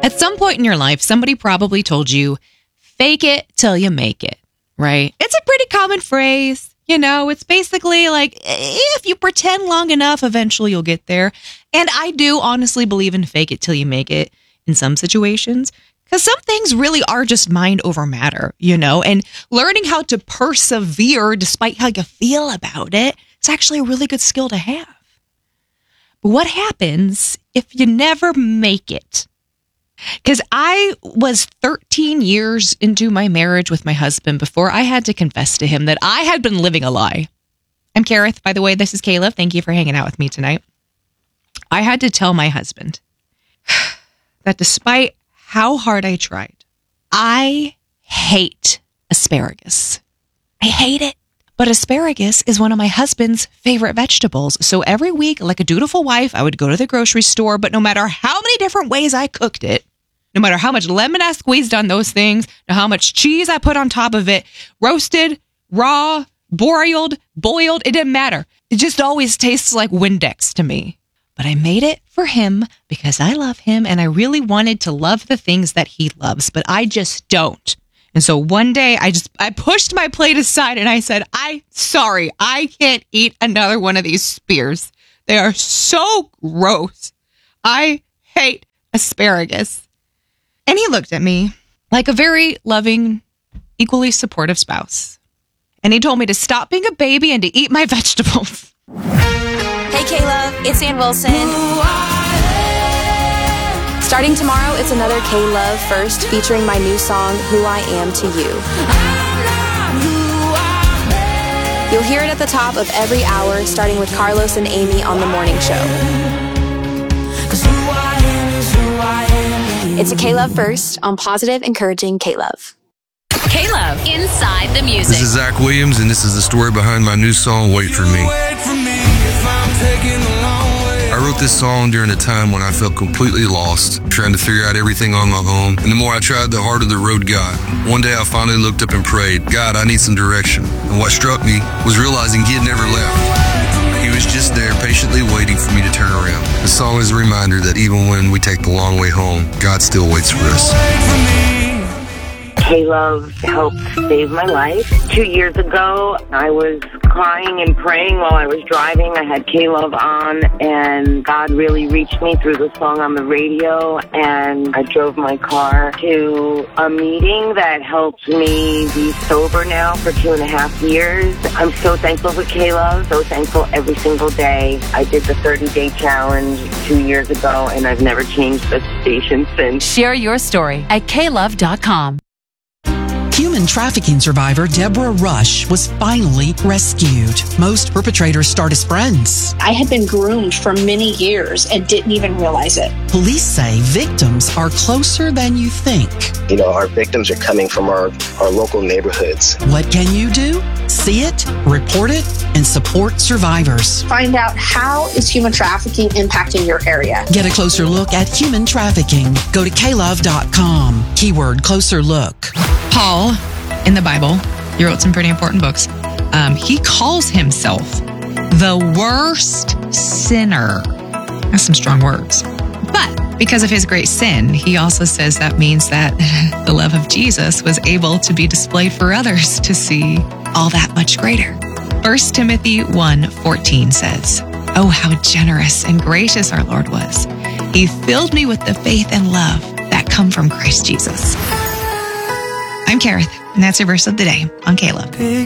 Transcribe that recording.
At some point in your life, somebody probably told you, fake it till you make it, right? It's a pretty common phrase. You know, it's basically like, if you pretend long enough, eventually you'll get there. And I do honestly believe in fake it till you make it in some situations, because some things really are just mind over matter, you know, and learning how to persevere despite how you feel about it, it's actually a really good skill to have. But what happens if you never make it? Because I was 13 years into my marriage with my husband before I had to confess to him that I had been living a lie. I'm Kareth, by the way. This is Caleb. Thank you for hanging out with me tonight. I had to tell my husband that despite how hard I tried, I hate asparagus. I hate it. But asparagus is one of my husband's favorite vegetables. So every week, like a dutiful wife, I would go to the grocery store, but no matter how many different ways I cooked it, no matter how much lemon I squeezed on those things, no how much cheese I put on top of it, roasted, raw, boiled, it didn't matter. It just always tastes like Windex to me. But I made it for him because I love him and I really wanted to love the things that he loves, but I just don't. And so one day I pushed my plate aside and I said, sorry, I can't eat another one of these spears. They are so gross. I hate asparagus. And he looked at me like a very loving, equally supportive spouse. And he told me to stop being a baby and to eat my vegetables. Hey, Caleb, it's Ann Wilson. Starting tomorrow, it's another K-Love First featuring my new song, Who I Am to You. You'll hear it at the top of every hour, starting with Carlos and Amy on The Morning Show. It's a K-Love First on Positive, Encouraging K-Love. K-Love, Inside the Music. This is Zach Williams, and this is the story behind my new song, Wait For Me. I wrote this song during a time when I felt completely lost, trying to figure out everything on my own. And the more I tried, the harder the road got. One day I finally looked up and prayed, God, I need some direction. And what struck me was realizing he had never left. He was just there patiently waiting for me to turn around. The song is a reminder that even when we take the long way home, God still waits for us. K-Love helped save my life. 2 years ago, I was crying and praying while I was driving. I had K-Love on, and God really reached me through the song on the radio, and I drove my car to a meeting that helped me be sober now for 2.5 years. I'm so thankful for K-Love, so thankful every single day. I did the 30-day challenge 2 years ago, and I've never changed the station since. Share your story at klove.com. Human trafficking survivor Deborah Rush was finally rescued. Most perpetrators start as friends. I had been groomed for many years and didn't even realize it. Police say victims are closer than you think. You know, our victims are coming from our local neighborhoods. What can you do? See it, report it, and support survivors. Find out how is human trafficking impacting your area. Get a closer look at human trafficking. Go to klove.com. Keyword closer look. Paul, in the Bible, he wrote some pretty important books. He calls himself the worst sinner. That's some strong words. But because of his great sin, he also says that means that the love of Jesus was able to be displayed for others to see all that much greater. 1 Timothy 1:14 says, "Oh, how generous and gracious our Lord was. He filled me with the faith and love that come from Christ Jesus." I'm Kareth, and that's your verse of the day on K-Love.